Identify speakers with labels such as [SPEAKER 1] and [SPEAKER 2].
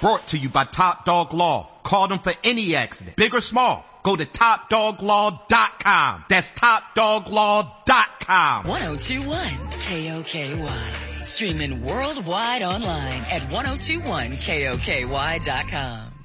[SPEAKER 1] Brought to you by Top Dog Law. Call them for any accident, big or small. Go to TopDogLaw.com. That's TopDogLaw.com.
[SPEAKER 2] 1021 KOKY. Streaming worldwide online at 1021KOKY.com.